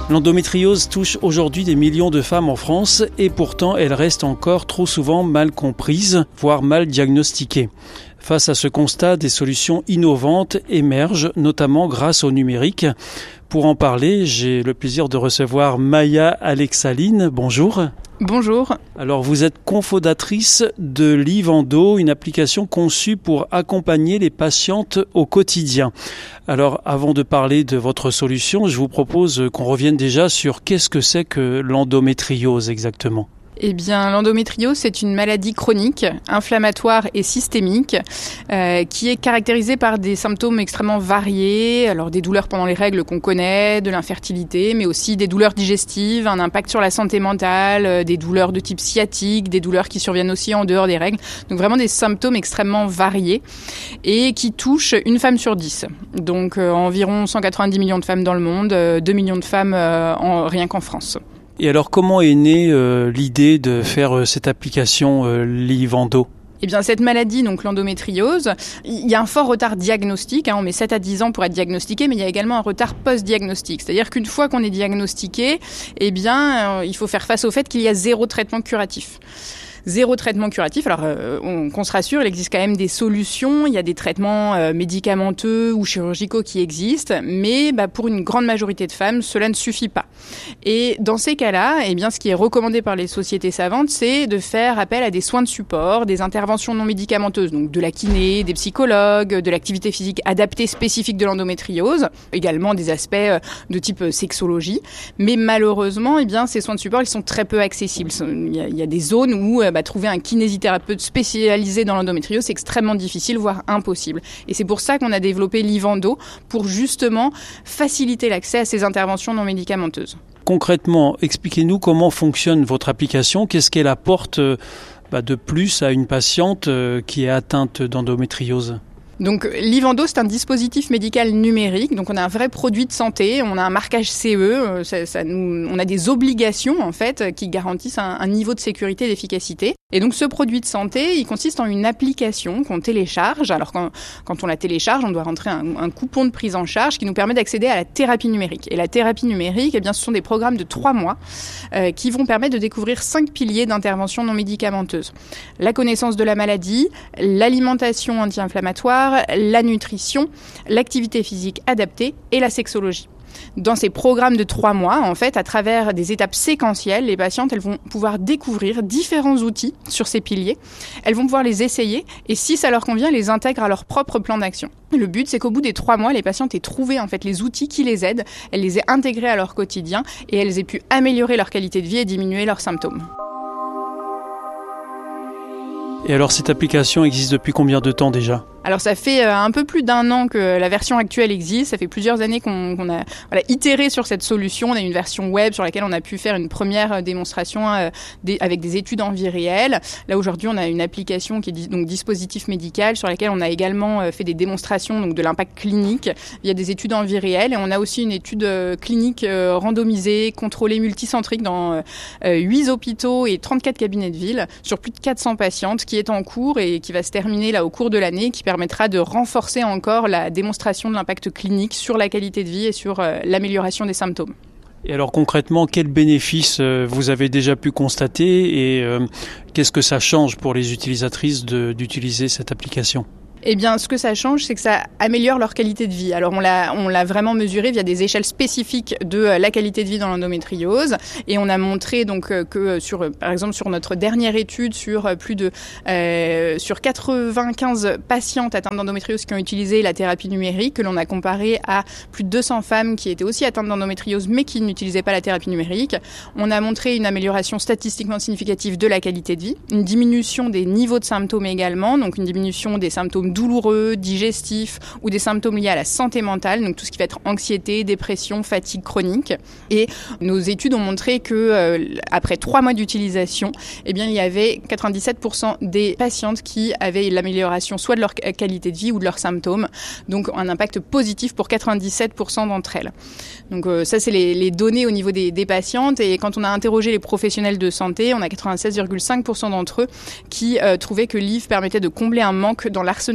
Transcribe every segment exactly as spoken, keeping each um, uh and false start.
L'endométriose touche aujourd'hui des millions de femmes en France et pourtant elle reste encore trop souvent mal comprise, voire mal diagnostiquée. Face à ce constat, des solutions innovantes émergent, notamment grâce au numérique. Pour en parler, j'ai le plaisir de recevoir Maya Alexaline. Bonjour. Bonjour. Alors vous êtes cofondatrice de Livendo, une application conçue pour accompagner les patientes au quotidien. Alors avant de parler de votre solution, je vous propose qu'on revienne déjà sur qu'est-ce que c'est que l'endométriose exactement. Eh bien, l'endométriose, c'est une maladie chronique, inflammatoire et systémique, euh, qui est caractérisée par des symptômes extrêmement variés. Alors, des douleurs pendant les règles qu'on connaît, de l'infertilité, mais aussi des douleurs digestives, un impact sur la santé mentale, euh, des douleurs de type sciatique, des douleurs qui surviennent aussi en dehors des règles. Donc, vraiment des symptômes extrêmement variés et qui touchent une femme sur dix. Donc, euh, environ cent quatre-vingt-dix millions de femmes dans le monde, euh, deux millions de femmes euh, en, rien qu'en France. Et alors, comment est née euh, l'idée de faire euh, cette application euh, Livendo ? Eh bien, cette maladie, donc l'endométriose, il y a un fort retard diagnostique. Hein, on met sept à dix ans pour être diagnostiqué, mais il y a également un retard post-diagnostic. C'est-à-dire qu'une fois qu'on est diagnostiqué, eh bien, euh, il faut faire face au fait qu'il y a zéro traitement curatif. Zéro traitement curatif. Alors, euh, on, qu'on se rassure, il existe quand même des solutions. Il y a des traitements euh, médicamenteux ou chirurgicaux qui existent, mais bah, pour une grande majorité de femmes, cela ne suffit pas. Et dans ces cas-là, eh bien, ce qui est recommandé par les sociétés savantes, c'est de faire appel à des soins de support, des interventions non médicamenteuses, donc de la kiné, des psychologues, de l'activité physique adaptée spécifique de l'endométriose, également des aspects de type sexologie. Mais malheureusement, eh bien, ces soins de support, ils sont très peu accessibles. Il y a, il y a des zones où Bah, trouver un kinésithérapeute spécialisé dans l'endométriose, c'est extrêmement difficile, voire impossible. Et c'est pour ça qu'on a développé Livendo, pour justement faciliter l'accès à ces interventions non médicamenteuses. Concrètement, expliquez-nous comment fonctionne votre application, qu'est-ce qu'elle apporte bah, de plus à une patiente qui est atteinte d'endométriose ? Donc, Livendo, c'est un dispositif médical numérique. Donc, on a un vrai produit de santé. On a un marquage C E. Ça, ça nous, on a des obligations, en fait, qui garantissent un, un niveau de sécurité et d'efficacité. Et donc, ce produit de santé, il consiste en une application qu'on télécharge. Alors, quand, quand on la télécharge, on doit rentrer un, un coupon de prise en charge qui nous permet d'accéder à la thérapie numérique. Et la thérapie numérique, eh bien, ce sont des programmes de trois mois euh, qui vont permettre de découvrir cinq piliers d'intervention non médicamenteuse. La connaissance de la maladie, l'alimentation anti-inflammatoire, la nutrition, l'activité physique adaptée et la sexologie. Dans ces programmes de trois mois, en fait, à travers des étapes séquentielles, les patientes, elles vont pouvoir découvrir différents outils sur ces piliers. Elles vont pouvoir les essayer et si ça leur convient, les intègrent à leur propre plan d'action. Le but, c'est qu'au bout des trois mois, les patientes aient trouvé en fait les outils qui les aident, elles les aient intégrés à leur quotidien et elles aient pu améliorer leur qualité de vie et diminuer leurs symptômes. Et alors, cette application existe depuis combien de temps déjà ? Alors ça fait euh, un peu plus d'un an que la version actuelle existe, ça fait plusieurs années qu'on, qu'on a voilà, itéré sur cette solution. On a une version web sur laquelle on a pu faire une première démonstration euh, des, avec des études en vie réelle. Là aujourd'hui on a une application qui est donc dispositif médical sur laquelle on a également euh, fait des démonstrations donc de l'impact clinique via des études en vie réelle et on a aussi une étude euh, clinique euh, randomisée, contrôlée, multicentrique dans euh, huit hôpitaux et trente-quatre cabinets de ville sur plus de quatre cents patientes qui est en cours et qui va se terminer là au cours de l'année, qui permettra de renforcer encore la démonstration de l'impact clinique sur la qualité de vie et sur euh, l'amélioration des symptômes. Et alors concrètement, quels bénéfices euh, vous avez déjà pu constater et euh, qu'est-ce que ça change pour les utilisatrices de, d'utiliser cette application ? Eh bien, ce que ça change, c'est que ça améliore leur qualité de vie. Alors, on l'a, on l'a vraiment mesuré via des échelles spécifiques de la qualité de vie dans l'endométriose. Et on a montré donc que, sur, par exemple, sur notre dernière étude, sur plus de euh, sur quatre-vingt-quinze patientes atteintes d'endométriose qui ont utilisé la thérapie numérique, que l'on a comparé à plus de deux cents femmes qui étaient aussi atteintes d'endométriose, mais qui n'utilisaient pas la thérapie numérique. On a montré une amélioration statistiquement significative de la qualité de vie, une diminution des niveaux de symptômes également, donc une diminution des symptômes douloureux, digestifs ou des symptômes liés à la santé mentale, donc tout ce qui va être anxiété, dépression, fatigue chronique. Et nos études ont montré que euh, après trois mois d'utilisation, eh bien il y avait quatre-vingt-dix-sept pour cent des patientes qui avaient l'amélioration soit de leur qualité de vie ou de leurs symptômes, donc un impact positif pour quatre-vingt-dix-sept pour cent d'entre elles. Donc euh, ça c'est les, les données au niveau des, des patientes et quand on a interrogé les professionnels de santé, on a quatre-vingt-seize virgule cinq pour cent d'entre eux qui euh, trouvaient que Liv permettait de combler un manque dans l'arsenal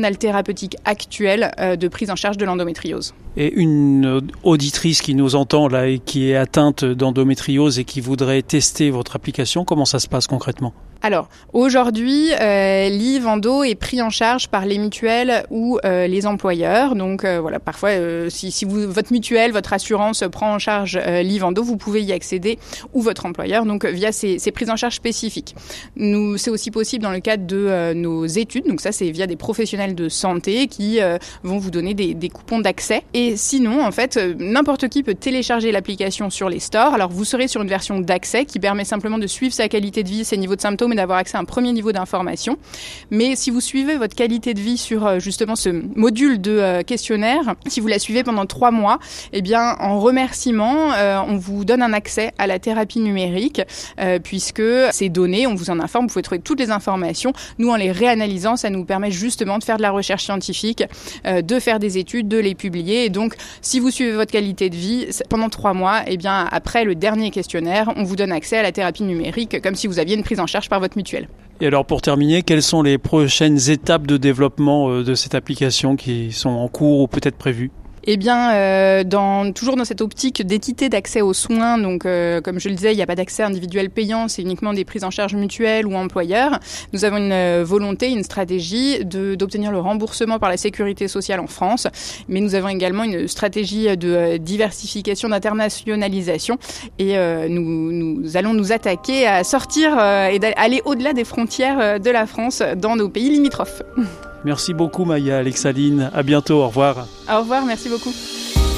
l'arsenal thérapeutique actuel euh, de prise en charge de l'endométriose. Et une auditrice qui nous entend là et qui est atteinte d'endométriose et qui voudrait tester votre application, comment ça se passe concrètement ? Alors, aujourd'hui, euh, l'I V Endo est pris en charge par les mutuelles ou euh, les employeurs. Donc, euh, voilà, parfois, euh, si, si vous, votre mutuelle, votre assurance prend en charge euh, l'I V Endo, vous pouvez y accéder, ou votre employeur, donc via ces, ces prises en charge spécifiques. Nous, c'est aussi possible dans le cadre de euh, nos études. Donc ça, c'est via des professionnels de santé qui euh, vont vous donner des, des coupons d'accès. Et sinon, en fait, euh, n'importe qui peut télécharger l'application sur les stores. Alors, vous serez sur une version d'accès qui permet simplement de suivre sa qualité de vie, ses niveaux de symptômes, et d'avoir accès à un premier niveau d'information. Mais si vous suivez votre qualité de vie sur justement ce module de euh, questionnaire, si vous la suivez pendant trois mois, eh bien, en remerciement, euh, on vous donne un accès à la thérapie numérique, euh, puisque ces données, on vous en informe, vous pouvez trouver toutes les informations. Nous, en les réanalysant, ça nous permet justement de faire de la recherche scientifique, euh, de faire des études, de les publier. Et donc, si vous suivez votre qualité de vie pendant trois mois, eh bien, après le dernier questionnaire, on vous donne accès à la thérapie numérique, comme si vous aviez une prise en charge par votre mutuelle. Et alors pour terminer, quelles sont les prochaines étapes de développement de cette application qui sont en cours ou peut-être prévues ? Eh bien, euh, dans, toujours dans cette optique d'équité d'accès aux soins, donc euh, comme je le disais, il n'y a pas d'accès individuel payant, c'est uniquement des prises en charge mutuelles ou employeurs. Nous avons une euh, volonté, une stratégie de, d'obtenir le remboursement par la sécurité sociale en France, mais nous avons également une stratégie de euh, diversification, d'internationalisation, et euh, nous, nous allons nous attaquer à sortir euh, et d'aller au-delà des frontières de la France dans nos pays limitrophes. Merci beaucoup Maya Alexaline, à bientôt, au revoir. Au revoir, merci beaucoup.